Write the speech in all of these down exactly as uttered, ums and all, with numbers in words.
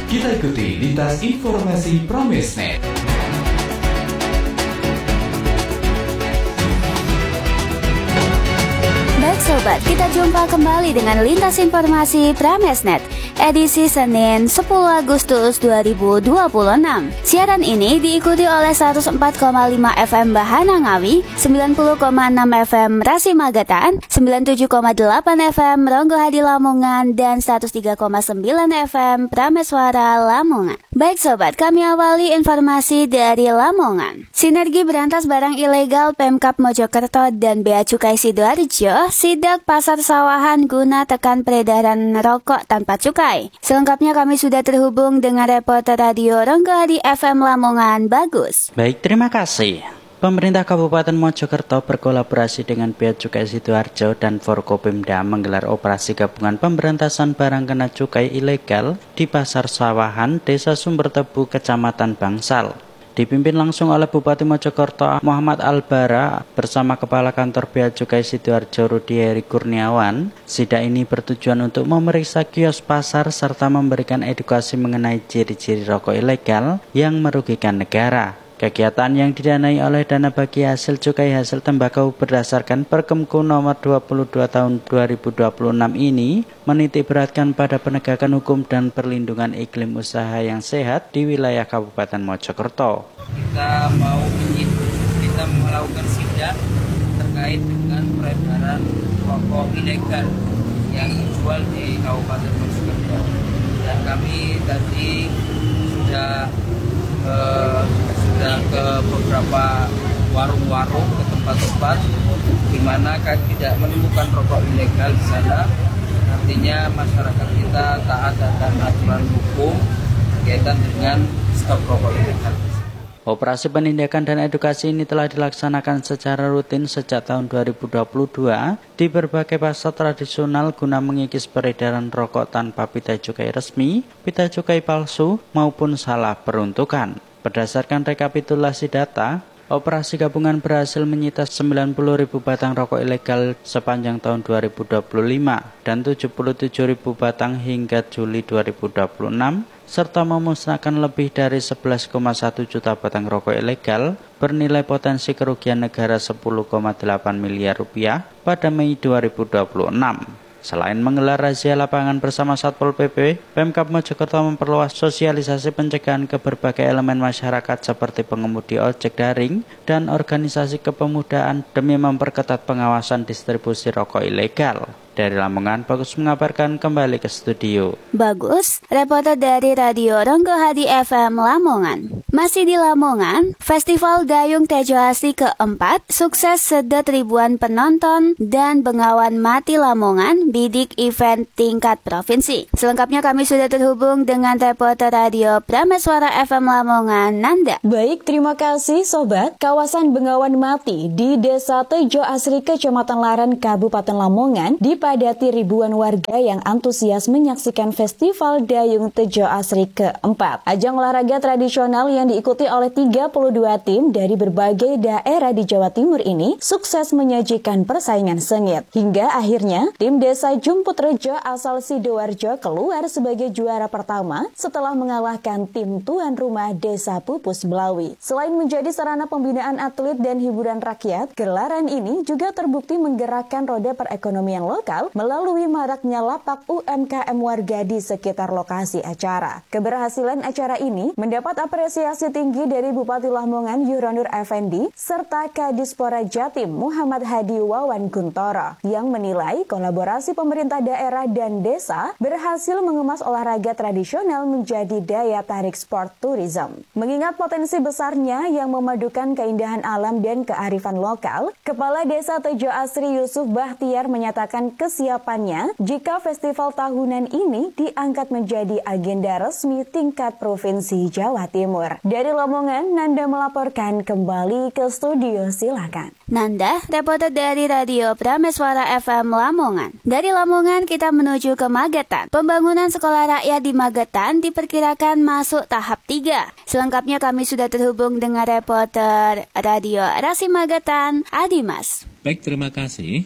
Kita ikuti lintas informasi Pramesnet. Baik sobat, kita jumpa kembali dengan lintas informasi Pramesnet edisi Senin sepuluh Agustus dua ribu dua puluh enam. Siaran ini diikuti oleh seratus empat koma lima F M Bahana Ngawi, sembilan puluh koma enam F M Rasi Magetan, sembilan puluh tujuh koma delapan F M Ronggo Hadi Lamongan, dan seratus tiga koma sembilan F M Prameswara Lamongan. Baik sobat, kami awali informasi dari Lamongan. Sinergi berantas barang ilegal Pemkab Mojokerto dan Bea Cukai Sidoarjo sidak pasar sawahan guna tekan peredaran rokok tanpa cukai. Selengkapnya kami sudah terhubung dengan reporter radio Ronggo Hadi F M Lamongan, Bagus. Baik, terima kasih. Pemerintah Kabupaten Mojokerto berkolaborasi dengan Bea Cukai Sidoarjo dan Forkopimda menggelar operasi gabungan pemberantasan barang kena cukai ilegal di Pasar Sawahan, Desa Sumbertebu, Kecamatan Bangsal. Dipimpin langsung oleh Bupati Mojokerto Muhammad Albara bersama Kepala Kantor Bea Cukai Sidoarjo Rudi Heri Kurniawan. Sidak ini bertujuan untuk memeriksa kios pasar serta memberikan edukasi mengenai ciri-ciri rokok ilegal yang merugikan negara. Kegiatan yang didanai oleh dana bagi hasil cukai hasil tembakau berdasarkan Perkemku nomor dua puluh dua tahun dua ribu dua puluh enam ini menitik beratkan pada penegakan hukum dan perlindungan iklim usaha yang sehat di wilayah Kabupaten Mojokerto. Kita mau kita melakukan sidak terkait dengan peredaran rokok ilegal yang dijual di Kabupaten Mojokerto. Dan kami tadi sudah eh, sudah ke beberapa warung-warung, ke tempat-tempat di mana kami tidak menemukan rokok ilegal di sana. Artinya masyarakat kita taat akan aturan hukum berkaitan dengan stop rokok ilegal. Operasi penindakan dan edukasi ini telah dilaksanakan secara rutin sejak tahun dua ribu dua puluh dua di berbagai pasar tradisional guna mengikis peredaran rokok tanpa pita cukai resmi, pita cukai palsu, maupun salah peruntukan. Berdasarkan rekapitulasi data, operasi gabungan berhasil menyita sembilan puluh ribu batang rokok ilegal sepanjang tahun dua ribu dua puluh lima dan tujuh puluh tujuh ribu batang hingga Juli dua ribu dua puluh enam, serta memusnahkan lebih dari sebelas koma satu juta batang rokok ilegal bernilai potensi kerugian negara sepuluh koma delapan miliar rupiah pada Mei dua ribu dua puluh enam. Selain menggelar razia lapangan bersama Satpol P P, Pemkab Mojokerto memperluas sosialisasi pencegahan ke berbagai elemen masyarakat seperti pengemudi ojek daring dan organisasi kepemudaan demi memperketat pengawasan distribusi rokok ilegal. Dari Lamongan, Bagus mengabarkan, kembali ke studio. Bagus, reporter dari Radio Ronggo Hadi F M Lamongan. Masih di Lamongan, Festival Dayung Tejo Asri keempat sukses sedot ribuan penonton dan Bengawan Mati Lamongan bidik event tingkat provinsi. Selengkapnya kami sudah terhubung dengan reporter Radio Prameswara F M Lamongan, Nanda. Baik, terima kasih sobat. Kawasan Bengawan Mati di Desa Tejo Asri, Kecamatan Laran, Kabupaten Lamongan dipadati ribuan warga yang antusias menyaksikan Festival Dayung Tejo Asri keempat. Ajang olahraga tradisional yang diikuti oleh tiga puluh dua tim dari berbagai daerah di Jawa Timur ini sukses menyajikan persaingan sengit. Hingga akhirnya tim Desa Jumput Rejo asal Sidoarjo keluar sebagai juara pertama setelah mengalahkan tim tuan rumah Desa Pupus Belawi. Selain menjadi sarana pembinaan atlet dan hiburan rakyat, gelaran ini juga terbukti menggerakkan roda perekonomian lokal melalui maraknya lapak U M K M warga di sekitar lokasi acara. Keberhasilan acara ini mendapat apresiasi tinggi dari Bupati Lamongan Yuronur Effendi serta Kadispora Jatim Muhammad Hadi Wawan Guntoro yang menilai kolaborasi pemerintah daerah dan desa berhasil mengemas olahraga tradisional menjadi daya tarik sport tourism. Mengingat potensi besarnya yang memadukan keindahan alam dan kearifan lokal, Kepala Desa Tejo Asri Yusuf Bahtiar menyatakan kesiapannya jika festival tahunan ini diangkat menjadi agenda resmi tingkat Provinsi Jawa Timur. Dari Lamongan, Nanda melaporkan, kembali ke studio, silakan. Nanda, reporter dari Radio Prameswara F M Lamongan. Dari Lamongan kita menuju ke Magetan. Pembangunan sekolah rakyat di Magetan diperkirakan masuk tahap tiga. Selengkapnya kami sudah terhubung dengan reporter Radio Rasi Magetan, Adimas. Baik, terima kasih.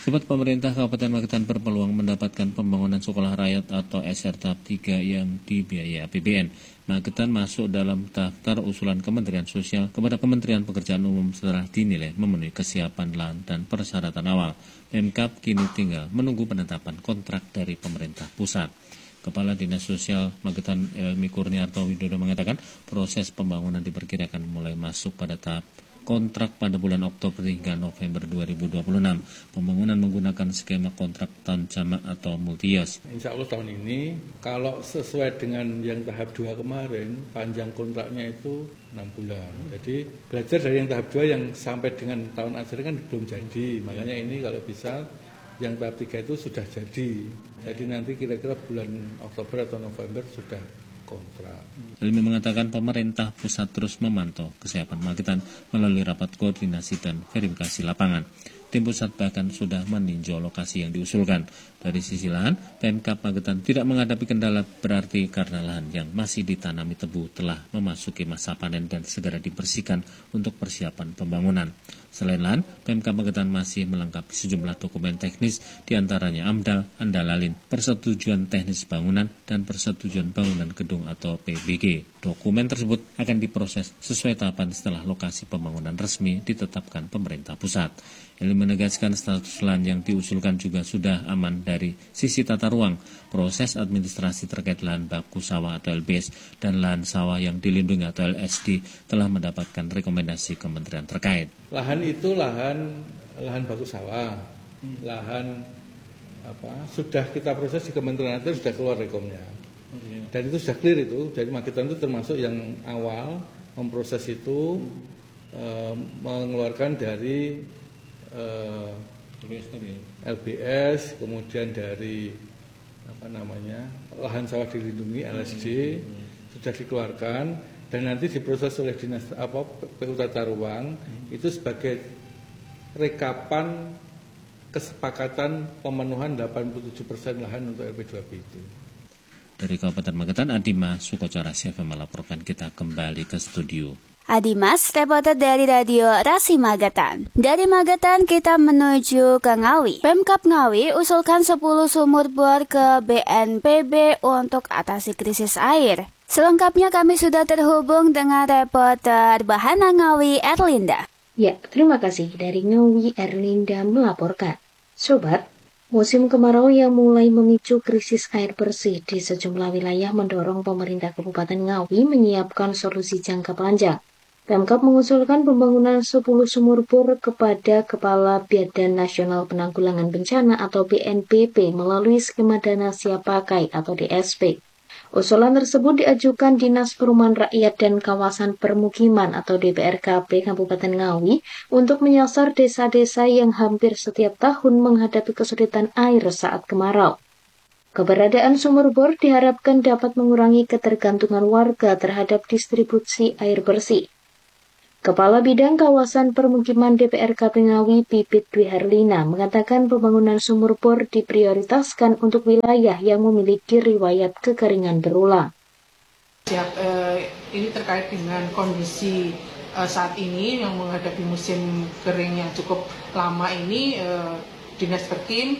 Sobat, pemerintah Kabupaten Magetan berpeluang mendapatkan pembangunan sekolah rakyat atau S R tahap tiga yang dibiayai A P B N. Magetan masuk dalam daftar usulan Kementerian Sosial kepada Kementerian Pekerjaan Umum setelah dinilai memenuhi kesiapan lahan dan persyaratan awal. Pemkab kini tinggal menunggu penetapan kontrak dari pemerintah pusat. Kepala Dinas Sosial Magetan Elmi Kurniarto Widodo mengatakan proses pembangunan diperkirakan mulai masuk pada tahap kontrak pada bulan Oktober hingga November dua ribu dua puluh enam. Pembangunan menggunakan skema kontrak tahun jamak atau multi-years. Insya Allah tahun ini kalau sesuai dengan yang tahap dua kemarin, panjang kontraknya itu enam bulan. Jadi belajar dari yang tahap dua yang sampai dengan tahun akhir kan belum jadi. Makanya ini kalau bisa yang tahap tiga itu sudah jadi. Jadi nanti kira-kira bulan Oktober atau November sudah kontrak. Elmi mengatakan pemerintah pusat terus memantau kesiapan Magetan melalui rapat koordinasi dan verifikasi lapangan. Tim pusat bahkan sudah meninjau lokasi yang diusulkan. Dari sisi lahan, Pemkab Magetan tidak menghadapi kendala berarti karena lahan yang masih ditanami tebu telah memasuki masa panen dan segera dibersihkan untuk persiapan pembangunan. Selain lahan, Pemkab Magetan masih melengkapi sejumlah dokumen teknis, diantaranya AMDAL, Andalalin, Persetujuan Teknis Bangunan, dan Persetujuan Bangunan Gedung atau P B G. Dokumen tersebut akan diproses sesuai tahapan setelah lokasi pembangunan resmi ditetapkan pemerintah pusat. Ini menegaskan status lahan yang diusulkan juga sudah aman dari sisi tata ruang, proses administrasi terkait lahan baku sawah atau L B S, dan lahan sawah yang dilindungi atau L S D telah mendapatkan rekomendasi kementerian terkait. Lahan itu lahan lahan baku sawah, lahan apa sudah kita proses di kementerian itu sudah keluar rekomnya, dan itu sudah clear itu. Jadi Magetan itu termasuk yang awal memproses itu, eh, mengeluarkan dari eh, L B S, kemudian dari apa namanya lahan sawah dilindungi L S D sudah dikeluarkan dan nanti diproses oleh dinas apa P U Tata Ruang itu sebagai rekapan kesepakatan pemenuhan delapan puluh tujuh persen lahan untuk L P dua B itu. Dari Kabupaten Magetan, Adima Sukocara C F M melaporkan. Kita kembali ke studio. Adimas, reporter dari Radio Rasi Magetan. Dari Magetan kita menuju ke Ngawi. Pemkab Ngawi usulkan sepuluh sumur bor ke B N P B untuk atasi krisis air. Selengkapnya kami sudah terhubung dengan reporter Bahana Ngawi Erlinda. Ya, terima kasih. Dari Ngawi Erlinda melaporkan. Sobat, musim kemarau yang mulai memicu krisis air bersih di sejumlah wilayah mendorong pemerintah Kabupaten Ngawi menyiapkan solusi jangka panjang. Pemkab mengusulkan pembangunan sepuluh sumur bor kepada Kepala Badan Nasional Penanggulangan Bencana atau B N P B melalui skema dana siap pakai atau D S P. Usulan tersebut diajukan Dinas Perumahan Rakyat dan Kawasan Permukiman atau D P R K P Kabupaten Ngawi untuk menyasar desa-desa yang hampir setiap tahun menghadapi kesulitan air saat kemarau. Keberadaan sumur bor diharapkan dapat mengurangi ketergantungan warga terhadap distribusi air bersih. Kepala Bidang Kawasan Permukiman D P R K P Ngawi Pipit Dwi Herlina mengatakan pembangunan sumur bor diprioritaskan untuk wilayah yang memiliki riwayat kekeringan berulang. Siap, eh, ini terkait dengan kondisi eh, saat ini yang menghadapi musim kering yang cukup lama ini, eh, Dinas Perkim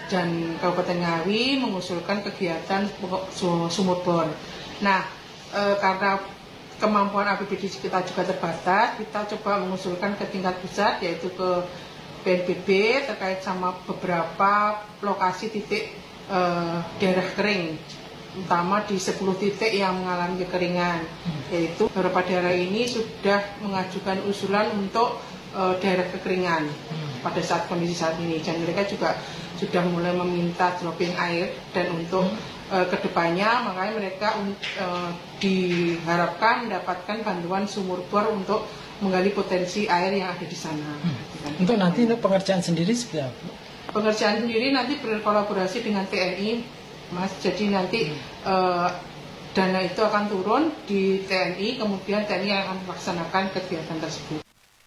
dan Kabupaten Ngawi mengusulkan kegiatan sumur bor. Nah, eh, karena kemampuan A P B D kita juga terbatas, kita coba mengusulkan ke tingkat pusat yaitu ke B N P B terkait sama beberapa lokasi titik eh, daerah kering, utama di sepuluh titik yang mengalami kekeringan. Yaitu beberapa daerah ini sudah mengajukan usulan untuk eh, daerah kekeringan pada saat kondisi saat ini, dan mereka juga sudah mulai meminta dropping air dan untuk uh, kedepannya makanya mereka uh, diharapkan mendapatkan bantuan sumur bor untuk menggali potensi air yang ada di sana. Hmm. Untuk nanti untuk pengerjaan sendiri seperti apa? Pengerjaan sendiri nanti berkolaborasi dengan T N I, Mas. Jadi nanti hmm. uh, dana itu akan turun di T N I, kemudian T N I akan melaksanakan kegiatan tersebut.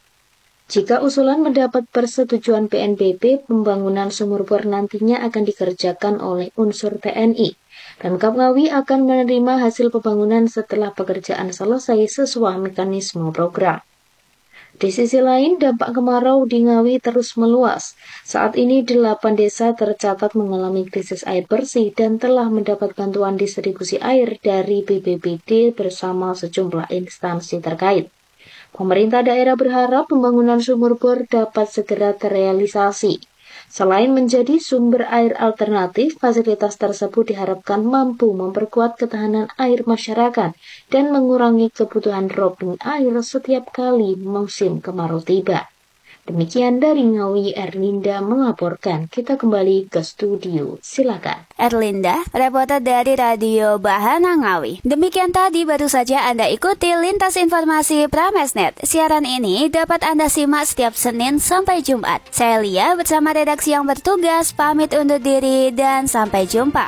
Jika usulan mendapat persetujuan B N P B, pembangunan sumur bor nantinya akan dikerjakan oleh unsur T N I. Pemkab Ngawi akan menerima hasil pembangunan setelah pekerjaan selesai sesuai mekanisme program. Di sisi lain, dampak kemarau di Ngawi terus meluas. Saat ini delapan desa tercatat mengalami krisis air bersih dan telah mendapat bantuan distribusi air dari B P B D bersama sejumlah instansi terkait. Pemerintah daerah berharap pembangunan sumur bor dapat segera terrealisasi. Selain menjadi sumber air alternatif, fasilitas tersebut diharapkan mampu memperkuat ketahanan air masyarakat dan mengurangi kebutuhan dropping air setiap kali musim kemarau tiba. Demikian dari Ngawi, Erlinda melaporkan. Kita kembali ke studio. Silakan. Erlinda, reporter dari Radio Bahana Ngawi. Demikian tadi baru saja Anda ikuti Lintas Informasi Pramesnet. Siaran ini dapat Anda simak setiap Senin sampai Jumat. Saya Lia bersama redaksi yang bertugas pamit undur diri dan sampai jumpa.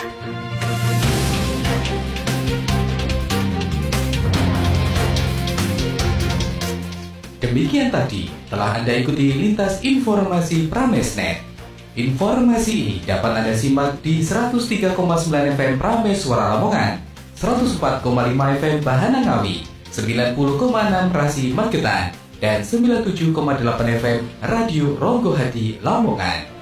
Demikian tadi telah Anda ikuti Lintas Informasi Pramesnet. Informasi ini dapat Anda simak di seratus tiga koma sembilan F M Prames Suara Lamongan, seratus empat koma lima F M Bahana Ngawi, sembilan puluh koma enam Rasi Magetan, dan sembilan puluh tujuh koma delapan F M Radio Ronggo Hadi Lamongan.